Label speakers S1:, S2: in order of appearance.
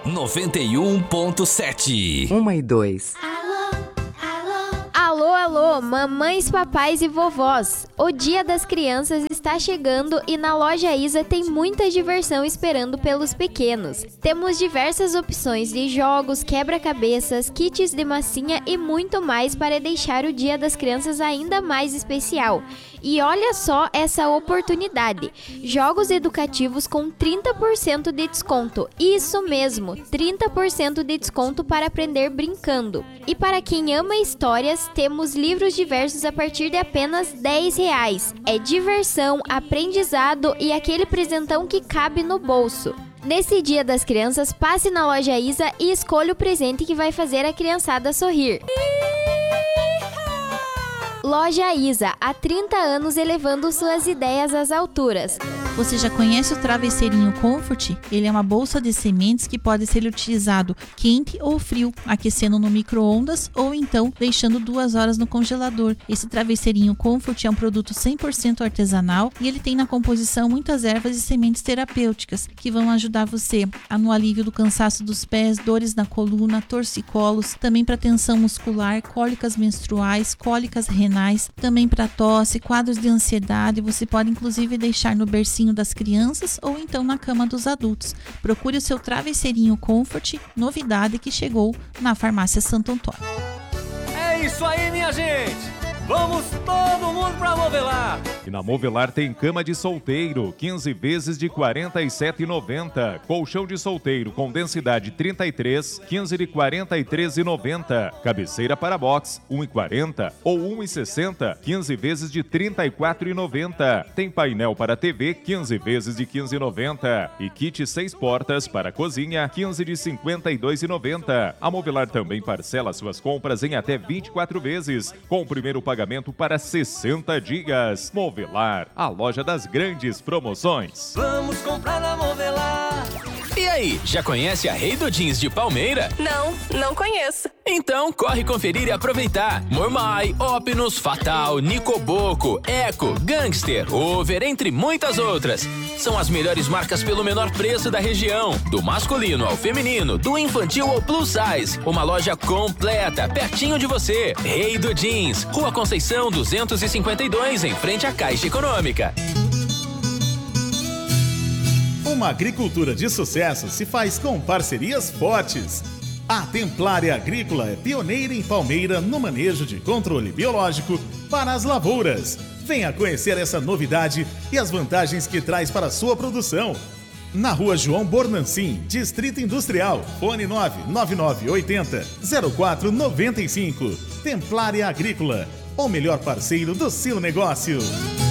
S1: 91.7.
S2: 1 e 2.
S3: Alô, alô, mamães, papais e vovós! O Dia das Crianças está chegando e na loja Isa tem muita diversão esperando pelos pequenos. Temos diversas opções de jogos, quebra-cabeças, kits de massinha e muito mais para deixar o Dia das Crianças ainda mais especial. E olha só essa oportunidade! Jogos educativos com 30% de desconto. Isso mesmo, 30% de desconto para aprender brincando. E para quem ama histórias, temos livros diversos a partir de apenas R$10. É diversão, aprendizado e aquele presentão que cabe no bolso. Nesse Dia das Crianças, passe na loja Isa e escolha o presente que vai fazer a criançada sorrir. Loja Isa, há 30 anos elevando suas ideias às alturas.
S4: Você já conhece o travesseirinho Comfort? Ele é uma bolsa de sementes que pode ser utilizado quente ou frio, aquecendo no micro-ondas ou então deixando 2 horas no congelador. Esse travesseirinho Comfort é um produto 100% artesanal e ele tem na composição muitas ervas e sementes terapêuticas que vão ajudar você no alívio do cansaço dos pés, dores na coluna, torcicolos, também para tensão muscular, cólicas menstruais, cólicas renais, também para tosse, quadros de ansiedade. Você pode inclusive deixar no bercinho das crianças ou então na cama dos adultos. Procure o seu travesseirinho Comfort, novidade que chegou na Farmácia Santo Antônio.
S5: É isso aí, minha gente! Vamos todo mundo pra Movelar!
S6: E na Movelar tem cama de solteiro, 15 vezes de R$ 47,90. Colchão de solteiro com densidade 33, 15 de R$ 43,90. Cabeceira para box, R$ 1,40 ou R$ 1,60, 15 vezes de R$ 34,90. Tem painel para TV, 15 vezes de R$ 15,90. E kit 6 portas para cozinha, 15 de R$ 52,90. A Movelar também parcela suas compras em até 24 vezes, com o primeiro pagamento para 60 dias. Movelar, a loja das grandes promoções.
S5: Vamos comprar na Movelar!
S1: E aí, já conhece a Rei do Jeans de Palmeira?
S7: Não conheço.
S1: Então corre conferir e aproveitar. Mormai, Opinus, Fatal, Nicoboco, Eco, Gangster, Over, entre muitas outras. São as melhores marcas pelo menor preço da região. Do masculino ao feminino, do infantil ao plus size. Uma loja completa, pertinho de você. Rei do Jeans, Rua Conceição 252, em frente à Caixa Econômica.
S8: Uma agricultura de sucesso se faz com parcerias fortes. A Templária Agrícola é pioneira em Palmeira no manejo de controle biológico para as lavouras. Venha conhecer essa novidade e as vantagens que traz para a sua produção. Na Rua João Bornancin, Distrito Industrial, fone 99980-0495. Templária Agrícola, o melhor parceiro do seu negócio.